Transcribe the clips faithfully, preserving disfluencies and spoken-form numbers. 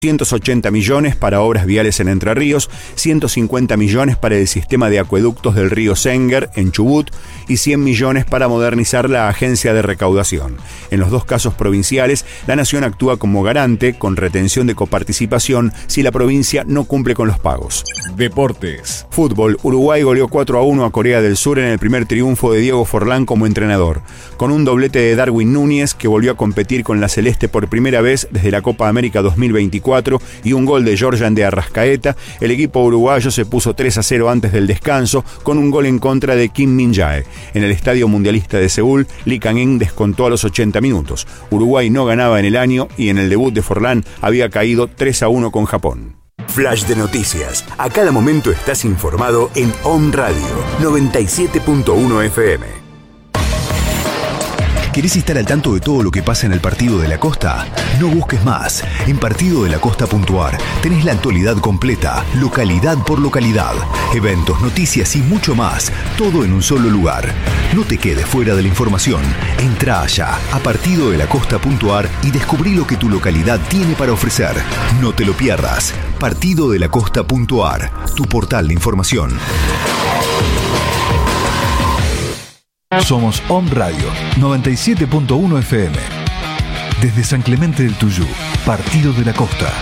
doscientos ochenta millones para obras viales en Entre Ríos, ciento cincuenta millones para el sistema de acueductos del río Senguer en Chubut y cien millones para modernizar la agencia de recaudación. En los dos casos provinciales, la Nación actúa como garante con retención de coparticipación si la provincia no cumple con los pagos. Deportes. Fútbol. Uruguay goleó cuatro a uno a Corea del Sur en el primer triunfo de Diego Forlán como entrenador. Con un doblete de Darwin Núñez, que volvió a competir con la Celeste por primera vez desde la Copa América dos mil veinticuatro, y un gol de Georgian de Arrascaeta, el equipo uruguayo se puso tres a cero antes del descanso con un gol en contra de Kim Min-jae. En el Estadio Mundialista de Seúl, Lee Kang-in descontó a los ochenta minutos. Uruguay no ganaba en el año y en el debut de Forlán había caído tres a uno con Japón. Flash de noticias. A cada momento estás informado en Om Radio noventa y siete punto uno F M. ¿Querés estar al tanto de todo lo que pasa en el Partido de la Costa? No busques más. En partido de la costa punto a r tenés la actualidad completa, localidad por localidad, eventos, noticias y mucho más, todo en un solo lugar. No te quedes fuera de la información. Entra allá a partido de la costa punto a r y descubrí lo que tu localidad tiene para ofrecer. No te lo pierdas. partido de la costa punto a r, tu portal de información. Somos Om Radio noventa y siete punto uno F M. Desde San Clemente del Tuyú, Partido de la Costa.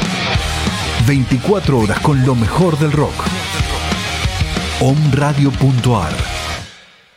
veinticuatro horas con lo mejor del rock. om radio punto a r